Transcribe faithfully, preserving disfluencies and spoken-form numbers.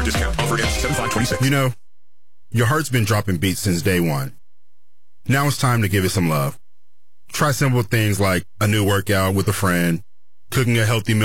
dollars discount. Offer ends seven five twenty-six. You know, your heart's been dropping beats since day one. Now it's time to give it some love. Try simple things like a new workout with a friend, cooking a healthy meal